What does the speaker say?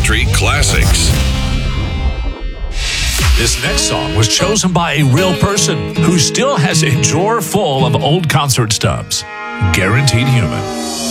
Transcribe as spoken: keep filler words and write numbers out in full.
country classics. This next song was chosen by a real person who still has a drawer full of old concert stubs. Guaranteed Human.